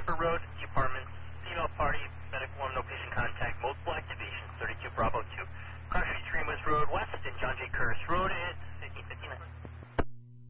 Shepherd Road, the apartments, female party, medic 1, no patient contact, multiple activations, 32 Bravo 2. Cross Street, Greenwoods Road West and John J. Curtis Road.